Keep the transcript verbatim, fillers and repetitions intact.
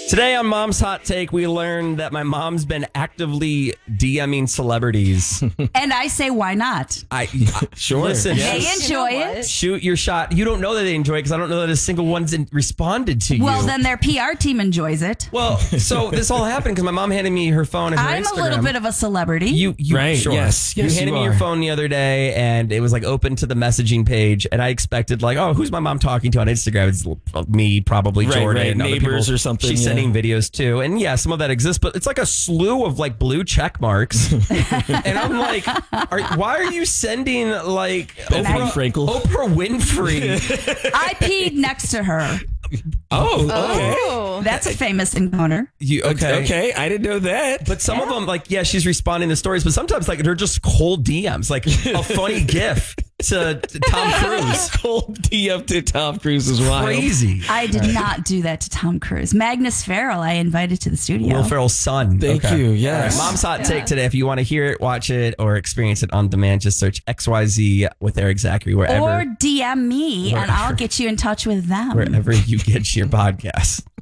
Today on Mom's Hot Take, we learned that my mom's been actively DMing celebrities. And I say, why not? I sure. Listen, They yes. enjoy You know it. Shoot your shot. You don't know that they enjoy it because I don't know that a single one's in, responded to you. Well, then their P R team enjoys it. Well, so this all happened because my mom handed me her phone and her I'm Instagram. a little bit of a celebrity. You, you Right, Sure. yes, yes, you handed you me your are. phone the other day, and it was like open to the messaging page, and I expected like, oh, who's my mom talking to on Instagram? It's me, probably Right, Jordan, right, and other neighbors people or something, She's yeah. sending videos too, and yeah, some of that exists, but it's like a slew of like blue check marks, and I'm like, are, why are you sending like Bethany Oprah, Frankel. Oprah Winfrey? I peed next to her. Oh, okay. Oh. That's a famous encounter. You Okay. Okay. I didn't know that. But some of them, like, yeah, she's responding to stories, but sometimes, like, they're just cold D Ms, like a funny GIF to, to Tom Cruise. Cold D up to Tom Cruise is wild. Crazy. I did not do that to Tom Cruise. Magnus Farrell, I invited to the studio. Will Ferrell's son. Thank you, yes. All right, Mom's Hot Take today. If you want to hear it, watch it, or experience it on demand, just search X Y Z with Eric Zachary wherever, or D M me, and I'll Wherever. get you in touch with them. wherever you get your podcasts.